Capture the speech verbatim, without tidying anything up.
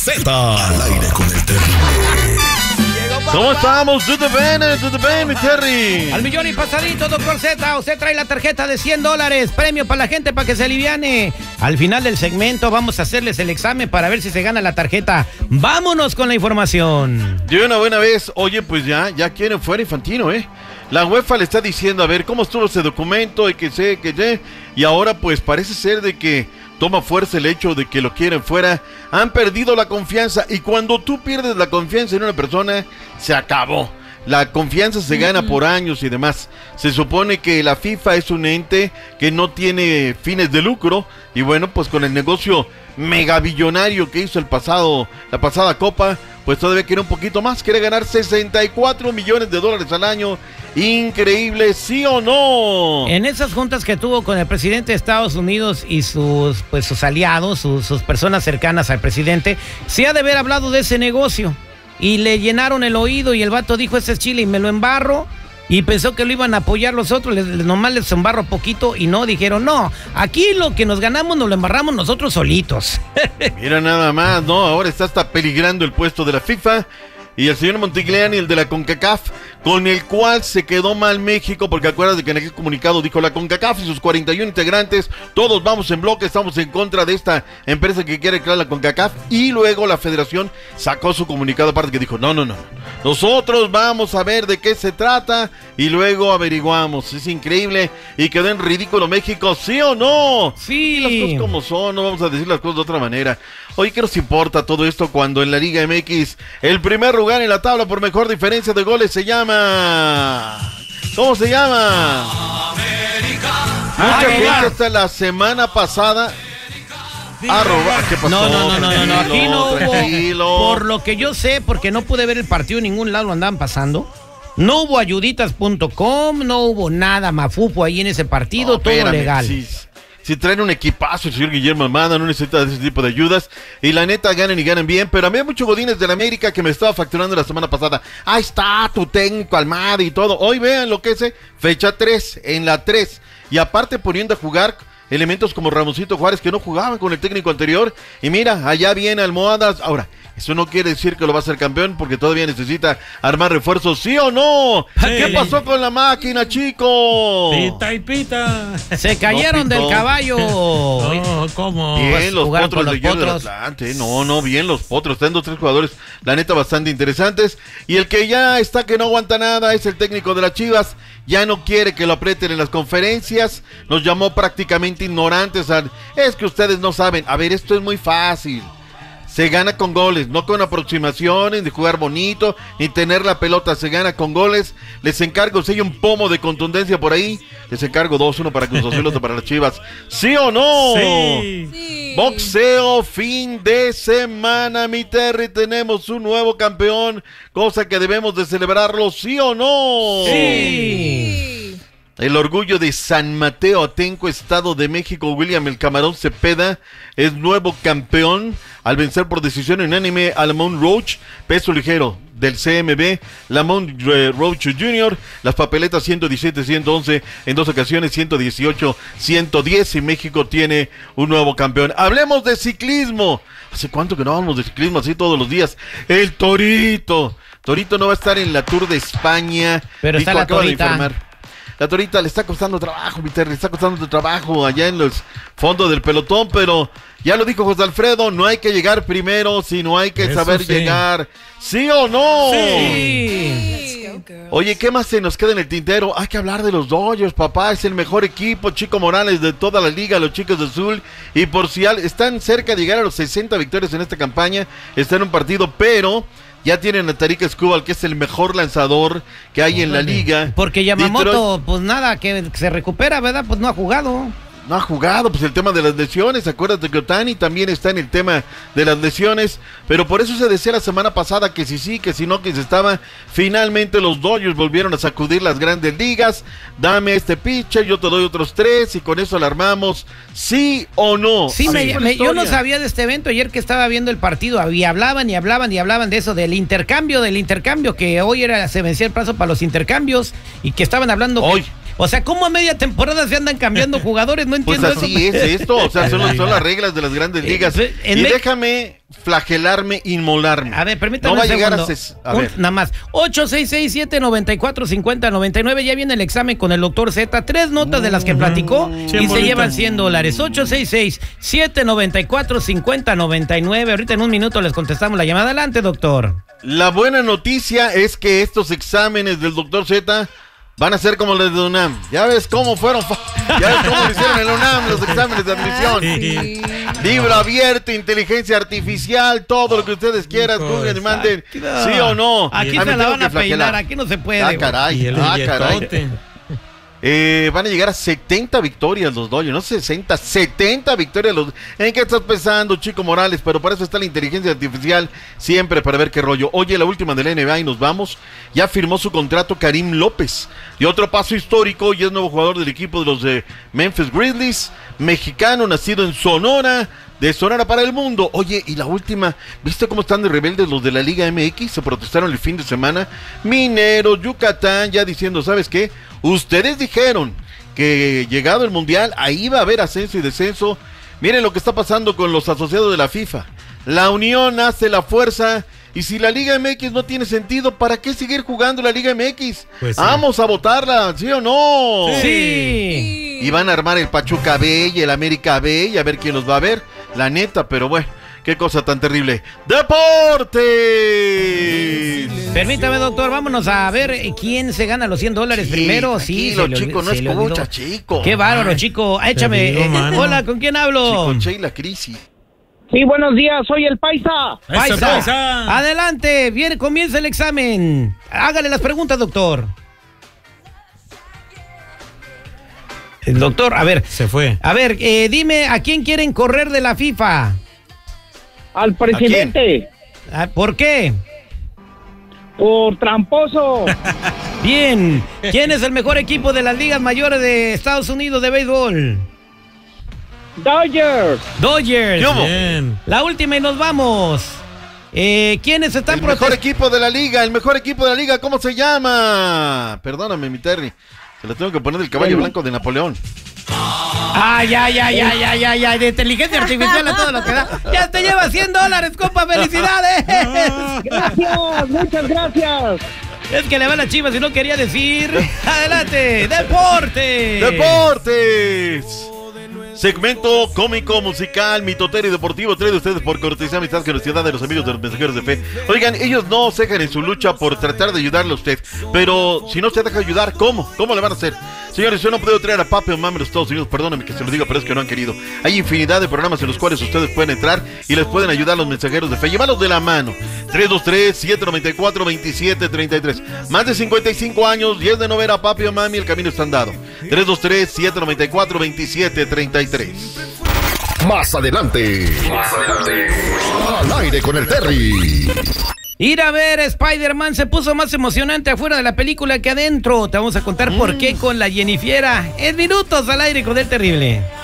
Z. Al aire con el Terry. ¿Cómo estamos? ¿Tú te ven? ¿Tú te ven, mi Terry? Al millón y pasadito, doctor Z. Usted trae la tarjeta de cien dólares. Premio para la gente para que se aliviane. Al final del segmento vamos a hacerles el examen para ver si se gana la tarjeta. Vámonos con la información. De una buena vez. Oye, pues ya, ya quieren fuera Infantino, ¿eh? La UEFA le está diciendo, a ver, ¿cómo estuvo ese documento? Y que sé, que sé. Y ahora, pues, parece ser de que toma fuerza el hecho de que lo quieren fuera. Han perdido la confianza. Y cuando tú pierdes la confianza en una persona, se acabó. La confianza se gana por años y demás. Se supone que la FIFA es un ente que no tiene fines de lucro. Y bueno, pues con el negocio megabillonario que hizo el pasado, la pasada Copa, pues todavía quiere un poquito más. Quiere ganar sesenta y cuatro millones de dólares al año. Increíble, ¿sí o no? En esas juntas que tuvo con el presidente de Estados Unidos y sus, pues, sus aliados, sus, sus personas cercanas al presidente, se ha de haber hablado de ese negocio. Y le llenaron el oído y el vato dijo, ese es Chile y me lo embarro. Y pensó que lo iban a apoyar los otros, les, les, nomás les embarro poquito y no, dijeron, no, aquí lo que nos ganamos nos lo embarramos nosotros solitos. Mira nada más, ¿no? Ahora está hasta peligrando el puesto de la FIFA. Y el señor Montigliani, el de la CONCACAF, con el cual se quedó mal México, porque acuérdate que en aquel comunicado dijo la CONCACAF y sus cuarenta y uno integrantes, todos vamos en bloque, estamos en contra de esta empresa que quiere crear la CONCACAF, y luego la federación sacó su comunicado aparte que dijo, no, no, no, nosotros vamos a ver de qué se trata, y luego averiguamos. Es increíble, y quedó en ridículo México, ¿sí o no? Sí. Las cosas como son, no vamos a decir las cosas de otra manera. Oye, ¿qué nos importa todo esto cuando en la Liga M X el primer lugar en la tabla por mejor diferencia de goles se llama... ¿Cómo se llama? América. Mucha gente hasta la semana pasada a robar. ¿Qué pasó? No, no, no, no, no, no. Aquí no hubo, tranquilo. Por lo que yo sé, porque no pude ver el partido en ningún lado, lo andaban pasando. No hubo ayuditas punto com, no hubo nada mafufo ahí en ese partido, no, todo espérame, legal. Sí. Si traen un equipazo, el señor Guillermo Almada no necesita ese tipo de ayudas. Y la neta, ganan y ganan bien. Pero a mí hay muchos godines de la América que me estaba facturando la semana pasada. Ahí está tu técnico Almada y todo. Hoy vean lo que es, fecha tres, en la tres. Y aparte poniendo a jugar elementos como Ramoncito Juárez que no jugaban con el técnico anterior. Y mira, allá viene Almohadas. Ahora, eso no quiere decir que lo va a ser campeón porque todavía necesita armar refuerzos, ¿sí o no? Sí. ¿Qué pasó con la máquina, chicos? Pita y pita. Se cayeron no, del caballo. No, ¿cómo? Bien, pues, los potros los de Guillermo del potros. Atlante. No, no, bien los potros. Están dos, tres jugadores, la neta, bastante interesantes. Y el que ya está que no aguanta nada es el técnico de las Chivas. Ya no quiere que lo aprieten en las conferencias. Nos llamó prácticamente ignorantes. Es que ustedes no saben. A ver, esto es muy fácil. Se gana con goles, no con aproximaciones, ni jugar bonito, ni tener la pelota, se gana con goles. Les encargo, si hay un pomo de contundencia por ahí, les encargo dos uno para Cruz Azul, otro para las Chivas. ¿Sí o no? Sí. sí. Boxeo, fin de semana, mi Terry, tenemos un nuevo campeón, cosa que debemos de celebrarlo, ¿sí o no? Sí. El orgullo de San Mateo Atenco, Estado de México, William El Camarón Cepeda, es nuevo campeón al vencer por decisión unánime a Lamont Roach, peso ligero del C M B, Lamont eh, Roach junior, las papeletas ciento diecisiete, ciento once, en dos ocasiones ciento dieciocho, ciento diez, y México tiene un nuevo campeón. Hablemos de ciclismo. ¿Hace cuánto que no hablamos de ciclismo así todos los días? El Torito. Torito no va a estar en la Tour de España. Pero está la Torita. La Torita le está costando trabajo, mi Terry, le está costando trabajo allá en los fondos del pelotón, pero ya lo dijo José Alfredo, no hay que llegar primero, sino hay que Eso saber sí. llegar. ¿Sí o no? Sí. Oye, ¿qué más se nos queda en el tintero? Hay que hablar de los Dodgers, papá, es el mejor equipo, Chico Morales, de toda la liga, los chicos de azul, y por si al, están cerca de llegar a los sesenta victorias en esta campaña, están en un partido, pero... ya tienen a Tarik Skubal, que es el mejor lanzador que hay en la liga. Porque Yamamoto, Detroit, pues nada, que se recupera, ¿verdad? Pues no ha jugado. No ha jugado, pues el tema de las lesiones, acuérdate que Otani también está en el tema de las lesiones, pero por eso se decía la semana pasada que si sí, que si no, que se estaba. Finalmente los Dodgers volvieron a sacudir las grandes ligas. Dame este pitcher, yo te doy otros tres y con eso la armamos. ¿Sí o no? Sí, me, me, yo no sabía de este evento ayer que estaba viendo el partido, y hablaban y hablaban y hablaban de eso, del intercambio, del intercambio, que hoy era se vencía el plazo para los intercambios y que estaban hablando hoy. Que, O sea, ¿cómo a media temporada se andan cambiando jugadores? No Pues entiendo así eso. es esto, o sea, son, son las reglas de las grandes ligas. Eh, en Y Me- déjame flagelarme, inmolarme. A ver, permítame No va a un llegar a... segundo. ses- a Un- ver. Nada más. ocho seis seis, siete nueve cuatro, cinco cero nueve nueve. Ya viene el examen con el doctor Z. Tres notas de las que platicó y cien se bolitas. llevan cien dólares. ocho seis seis, siete nueve cuatro, cinco cero nueve nueve. Ahorita en un minuto les contestamos la llamada. Adelante, doctor. La buena noticia es que estos exámenes del doctor Z van a ser como los de UNAM. Ya ves cómo fueron, fa- ya ves cómo lo hicieron en la UNAM los exámenes de admisión. Sí. Libro abierto, inteligencia artificial, todo lo que ustedes quieran, Hijo Google de- y manden, Exacto. sí o no. Aquí A se mí la tengo van que a peinar, flagelar. aquí no se puede. Ah, güey. caray, Y el ah, caray. billetote. Eh, van a llegar a setenta victorias los Dodgers, no sesenta, setenta victorias los... ¿En qué estás pensando, Chico Morales? Pero para eso está la inteligencia artificial, siempre para ver qué rollo. Oye, la última de la N B A y nos vamos. Ya firmó su contrato Karim López. Y otro paso histórico, y es nuevo jugador del equipo de los de Memphis Grizzlies, mexicano, nacido en Sonora, de Sonora para el mundo. Oye, y la última, ¿viste cómo están de rebeldes los de la Liga M X? Se protestaron el fin de semana. Mineros, Yucatán, ya diciendo, ¿sabes qué? Ustedes dijeron que llegado el Mundial, ahí va a haber ascenso y descenso. Miren lo que está pasando con los asociados de la FIFA. La unión hace la fuerza. Y si la Liga M X no tiene sentido, ¿para qué seguir jugando la Liga M X? Pues sí. Vamos a votarla, ¿sí o no? Sí. Y van a armar el Pachuca B y el América B y a ver quién los va a ver. La neta, pero bueno, qué cosa tan terrible. ¡Deportes! Permítame, doctor, vámonos a ver eh, quién se gana los cien dólares Sí, primero. Sí, tranquilo, se le olvi- chico, no se es le olvidó. cocha, chico. Qué bárbaro, chico. Échame. digo, eh, mano. hola, ¿con quién hablo? Chico, Che y la crisis. Sí, buenos días, soy el Paisa. ¡Eso, Paisa. Paisa! Adelante, viene, comienza el examen. Hágale las preguntas, doctor. El doctor, a ver, Se fue. a ver, eh, dime, ¿a quién quieren correr de la FIFA? Al presidente. Ah, ¿Por qué? Por tramposo. Bien. ¿Quién es el mejor equipo de las ligas mayores de Estados Unidos de béisbol? Dodgers. Dodgers. ¿Qué hubo? Bien. La última y nos vamos. Eh, ¿Quiénes están El mejor protestando? equipo de la liga, el mejor equipo de la liga, ¿cómo se llama? Perdóname, mi Terry. Se lo tengo que poner del caballo blanco de Napoleón. Ay, ay, ay, ay, ay, ay, ay, de inteligencia artificial a todo lo que da. Ya te lleva cien dólares, compa, felicidades. Gracias, muchas gracias. Es que le va la Chivas y no quería decir. Adelante, deporte. ¡Deportes! Segmento cómico, musical, mitotero y deportivo traído ustedes por cortesía amistad que nos da de los amigos de los mensajeros de fe. Oigan, ellos no cejan en su lucha por tratar de ayudarle a usted, pero si no se deja ayudar, ¿cómo? ¿Cómo le van a hacer? Señores, yo no puedo traer a papi o mami de los Estados Unidos, perdónenme que se lo diga, pero es que no han querido. Hay infinidad de programas en los cuales ustedes pueden entrar y les pueden ayudar a los mensajeros de fe. Llévalos de la mano. tres dos tres, siete nueve cuatro, dos siete tres tres. Más de cincuenta y cinco años y es de no ver a papi o mami, el camino está andado. tres dos tres, siete nueve cuatro, dos siete tres tres. Más adelante. Más adelante. Al aire con el Terry. Ir a ver Spider-Man se puso más emocionante afuera de la película que adentro. Te vamos a contar por qué con la Jennifiera en minutos al aire con el terrible.